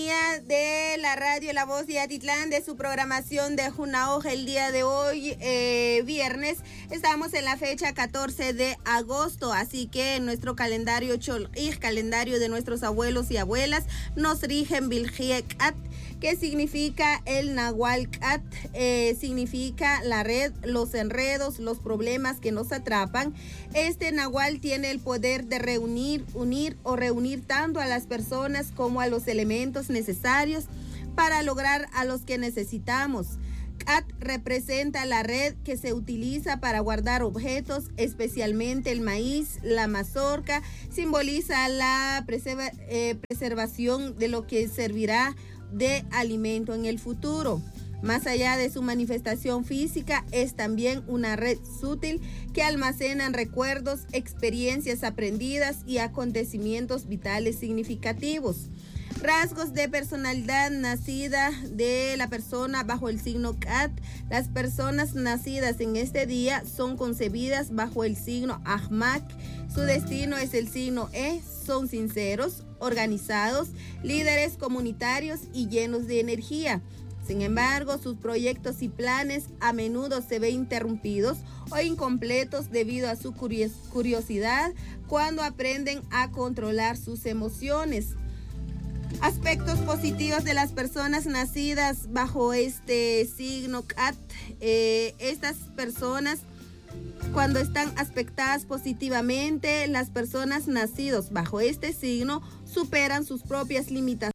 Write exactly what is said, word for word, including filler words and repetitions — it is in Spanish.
De la radio La Voz de Atitlán, de su programación de Junaoja el día de hoy, eh, viernes. Estamos en la fecha catorce de agosto, así que en nuestro calendario Chol'ij, calendario de nuestros abuelos y abuelas, nos rigen Biljiec'at, que significa el Nahualcat, eh, significa la red, los enredos, los problemas que nos atrapan. Este Nahual tiene el poder de reunir, unir o reunir tanto a las personas como a los elementos necesarios para lograr a los que necesitamos. Cat representa la red que se utiliza para guardar objetos, especialmente el maíz, la mazorca, simboliza la preserva, eh, preservación de lo que servirá de alimento en el futuro. Más allá de su manifestación física, es también una red sutil que almacena recuerdos, experiencias aprendidas y acontecimientos vitales significativos. Rasgos de personalidad nacida de la persona bajo el signo Cat. Las personas nacidas en este día son concebidas bajo el signo Ahmak. Su destino es el signo E. Son sinceros, organizados, líderes comunitarios y llenos de energía. Sin embargo, sus proyectos y planes a menudo se ven interrumpidos o incompletos debido a su curiosidad cuando aprenden a controlar sus emociones. Aspectos positivos de las personas nacidas bajo este signo Cat. Eh, estas personas, cuando están aspectadas positivamente, las personas nacidas bajo este signo superan sus propias limitaciones